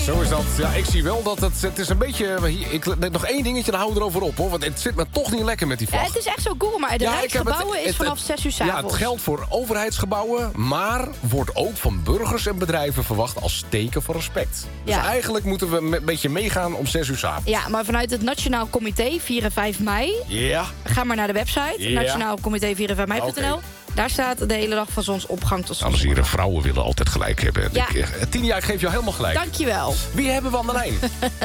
Zo is dat. Ja, ik zie wel dat het is een beetje... nog één dingetje, dan hou we erover op, hoor. Want het zit me toch niet lekker met die vlag. Ja, het is echt zo cool, maar de Rijksgebouwen is vanaf 6 uur 's avonds. Ja, het geldt voor overheidsgebouwen, maar wordt ook van burgers en bedrijven verwacht als teken van respect. Dus eigenlijk moeten we een beetje meegaan om 6 uur 's avonds. Ja, maar vanuit het Nationaal Comité 4 en 5 mei... Ja. Ga maar naar de website, Nationaal Comité 4 en 5 mei.nl. Okay. Daar staat de hele dag van zonsopgang tot Dames en heren, vrouwen willen altijd gelijk hebben. Ja. Tien, ik geef jou helemaal gelijk. Dankjewel. Wie hebben we aan de lijn?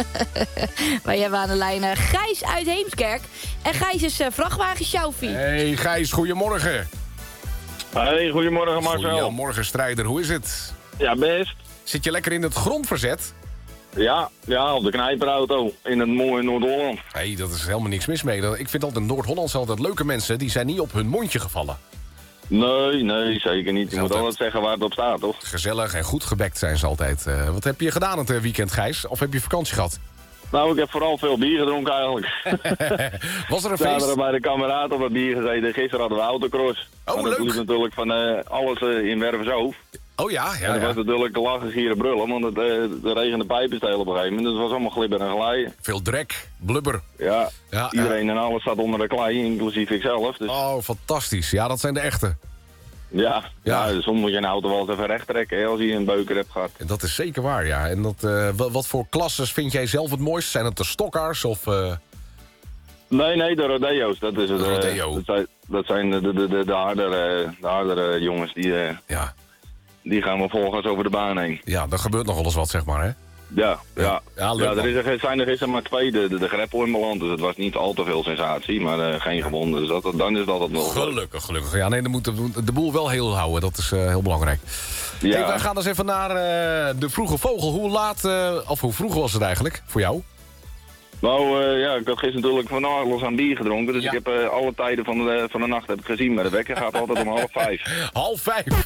Wij hebben aan de lijn Gijs uit Heemskerk. En Gijs is vrachtwagenchauffeur. Hey Gijs, goedemorgen. Hey, goedemorgen Marcel. Goedemorgen strijder, hoe is het? Ja, best. Zit je lekker in het grondverzet? Ja, op de knijperauto in het mooie Noord-Holland. Hey, dat is helemaal niks mis mee. Ik vind altijd Noord-Hollandse altijd leuke mensen, die zijn niet op hun mondje gevallen. Nee, zeker niet. Je moet altijd zeggen waar het op staat, toch? Gezellig en goed gebekt zijn ze altijd. Wat heb je gedaan het weekend, Gijs? Of heb je vakantie gehad? Nou, ik heb vooral veel bier gedronken eigenlijk. Was er een feest? We hadden bij de kameraad op het bier gezeten. Gisteren hadden we autocross. Oh, maar leuk. dat liep natuurlijk van alles in Wervershoofd. Oh ja. En dat was natuurlijk lachen, gieren, brullen. Want het regende pijpenstelen op een gegeven moment. Dus het was allemaal glibber en glijden. Veel drek, blubber. Ja, iedereen en alles zat onder de klei, inclusief ikzelf. Dus... Oh, fantastisch. Ja, dat zijn de echte. Ja. Soms moet je een auto wel eens even recht trekken hè, als je een beuker hebt gehad. En dat is zeker waar, ja. En wat voor klasses vind jij zelf het mooist? Zijn het de stokkers of... Nee, de rodeo's. Dat is het. De rodeo. Dat zijn de hardere jongens die gaan we volgens over de baan heen. Ja, er gebeurt nog wel eens wat, zeg maar, hè? Ja, leuk, er is er maar 2 de greppel in beland. Dus het was niet al te veel sensatie, maar geen gewonden. Dus dan is het altijd nog... Gelukkig. Ja, nee, dan moet de boel wel heel houden. Dat is heel belangrijk. Ja. Hey, wij gaan eens even naar de vroege vogel. Hoe laat, of hoe vroeg was het eigenlijk voor jou? Nou, ik had gisteren natuurlijk van alles aan bier gedronken. Dus ik heb alle tijden van de nacht heb ik gezien. Maar de wekker gaat altijd om 4:30. 4:30?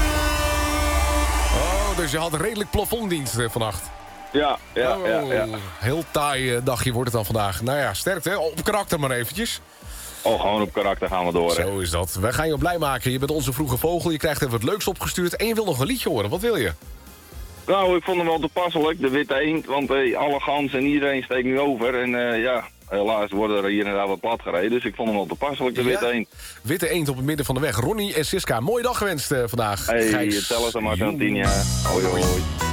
Oh, dus je had redelijk plafonddienst vannacht. Ja. Heel taai dagje wordt het dan vandaag. Nou ja, sterkte. Op karakter maar eventjes. Oh, gewoon op karakter gaan we door. Zo is dat. Wij gaan je blij maken. Je bent onze vroege vogel. Je krijgt even wat leuks opgestuurd. En je wil nog een liedje horen. Wat wil je? Nou, ik vond hem wel toepasselijk, de witte eend. Want alle ganzen en iedereen steekt nu over. En helaas worden er hier en daar wat plat gereden. Dus ik vond hem wel toepasselijk, de witte eend. Witte eend op het midden van de weg. Ronnie en Siska, mooie dag gewenst vandaag. Hey, tel het maar zo'n 10 jaar. Hoi.